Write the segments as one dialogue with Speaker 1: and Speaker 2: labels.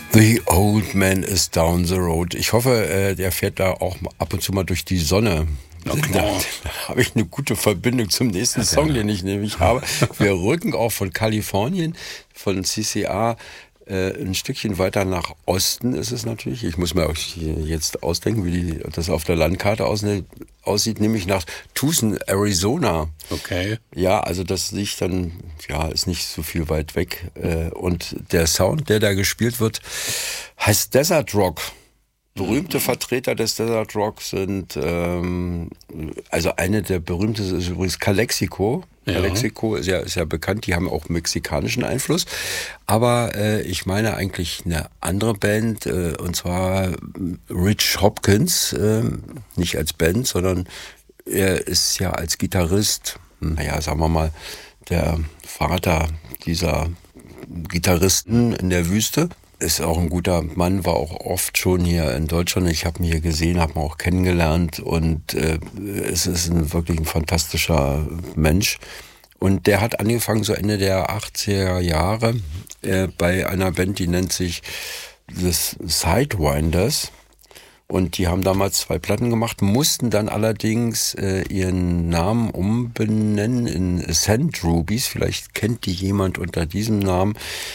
Speaker 1: The Old Man is Down the Road. Ich hoffe, der fährt da auch ab und zu mal durch die Sonne. Da habe ich eine gute Verbindung zum nächsten Song, den ich nämlich habe. Wir rücken auch von Kalifornien, von CCA, ein Stückchen weiter nach Osten ist es natürlich. Ich muss mir auch jetzt ausdenken, wie das auf der Landkarte aussieht, nämlich nach Tucson, Arizona.
Speaker 2: Okay.
Speaker 1: Ja, also das liegt dann, ist nicht so viel weit weg. Und der Sound, der da gespielt wird, heißt Desert Rock. Berühmte Vertreter des Desert Rock sind, also eine der berühmtesten ist übrigens Calexico. Ja. Calexico ist ja bekannt, die haben auch mexikanischen Einfluss. Aber ich meine eigentlich eine andere Band, und zwar Rich Hopkins, nicht als Band, sondern er ist ja als Gitarrist, sagen wir mal, der Vater dieser Gitarristen in der Wüste. Ist auch ein guter Mann, war auch oft schon hier in Deutschland. Ich habe ihn hier gesehen, habe ihn auch kennengelernt und es ist wirklich ein fantastischer Mensch. Und der hat angefangen so Ende der 80er Jahre bei einer Band, die nennt sich The Sidewinders. Und die haben damals 2 Platten gemacht, mussten dann allerdings ihren Namen umbenennen in Sand Rubies. Vielleicht kennt die jemand unter diesem Namen.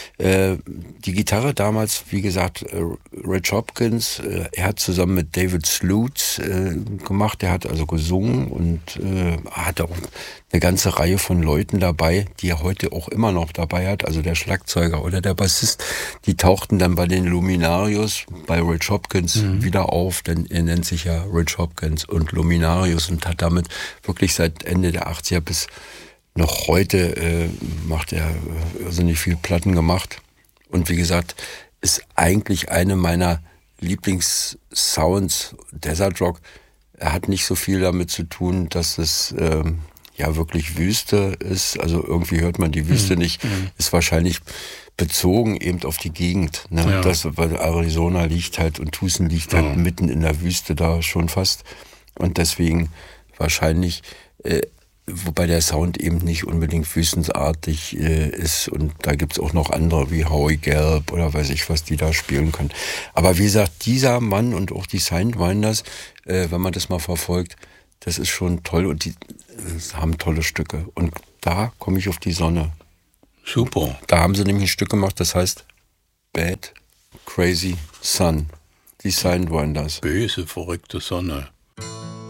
Speaker 1: Die Gitarre damals, wie gesagt, Rich Hopkins, er hat zusammen mit David Slutz gemacht. Der hat also gesungen und hatte auch eine ganze Reihe von Leuten dabei, die er heute auch immer noch dabei hat. Also der Schlagzeuger oder der Bassist, die tauchten dann bei den Luminarius, bei Rich Hopkins wieder auf, denn er nennt sich ja Rich Hopkins und Luminarius und hat damit wirklich seit Ende der 80er bis noch heute macht er irrsinnig viel Platten gemacht. Und wie gesagt, ist eigentlich eine meiner Lieblingssounds, Desert Rock. Er hat nicht so viel damit zu tun, dass es wirklich Wüste ist. Also irgendwie hört man die Wüste nicht. Ist wahrscheinlich bezogen eben auf die Gegend. Ne? Ja. Das, weil Arizona liegt halt und Tucson liegt halt mitten in der Wüste da schon fast. Und deswegen wahrscheinlich, wobei der Sound eben nicht unbedingt wüstensartig ist. Und da gibt's auch noch andere wie Howie Gelb oder weiß ich was, die da spielen können. Aber wie gesagt, dieser Mann und auch die Sidewinders, wenn man das mal verfolgt, das ist schon toll und die haben tolle Stücke. Und da komme ich auf die Sonne.
Speaker 2: Super.
Speaker 1: Da haben sie nämlich ein Stück gemacht, das heißt Bad Crazy Sun. Die Sidewinders.
Speaker 2: Böse, verrückte Sonne.